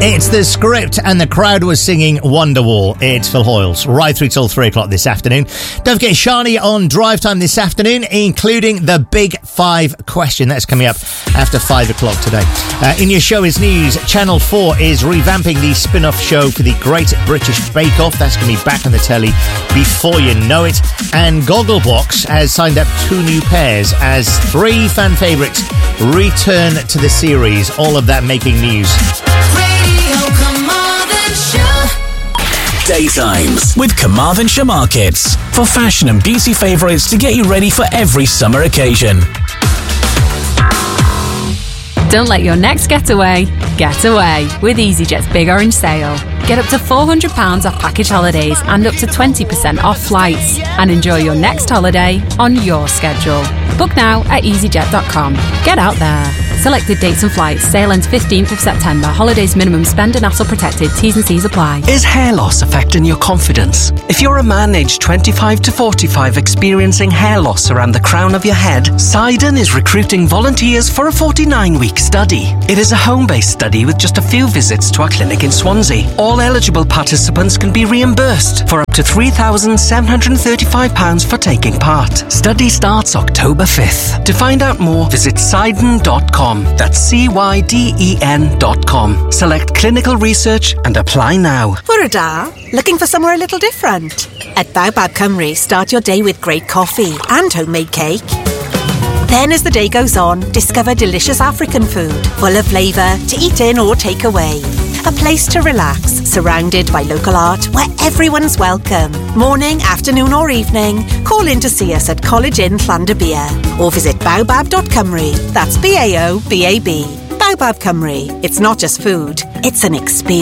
It's The Script, and the crowd was singing Wonderwall. It's Phil Hoyles, right through till 3 o'clock this afternoon. Don't forget Shani on Drive Time this afternoon, including the Big 5 question. That's coming up after 5 o'clock today. In your show is news. Channel 4 is revamping the spin-off show for the Great British Bake Off. That's going to be back on the telly before you know it. And Gogglebox has signed up 2 new pairs as 3 fan favourites return to the series. All of that making news. Daytimes with Carmarthenshire Markets. For fashion and beauty favourites to get you ready for every summer occasion. Don't let your next getaway get away with EasyJet's Big Orange Sale. Get up to £400 off package holidays and up to 20% off flights. And enjoy your next holiday on your schedule. Book now at easyjet.com. Get out there. Selected dates and flights. Sale ends 15th of September. Holidays minimum spend and hassle protected. T's and C's apply. Is hair loss affecting your confidence? If you're a man aged 25 to 45 experiencing hair loss around the crown of your head, Sidon is recruiting volunteers for a 49-week study. It is a home-based study with just a few visits to our clinic in Swansea. All eligible participants can be reimbursed for up to £3,735 for taking part. Study starts October 5th. To find out more, visit Sidon.com. That's CYDEN.com. Select clinical research and apply now. Furada, looking for somewhere a little different? At Baobab Cymru, start your day with great coffee and homemade cake. Then as the day goes on, discover delicious African food, full of flavour, to eat in or take away. A place to relax, surrounded by local art, where everyone's welcome. Morning, afternoon or evening, call in to see us at College Inn Llandybia or visit baobab.cymru. That's BAOBAB. Baobab Cymru. It's not just food, it's an experience.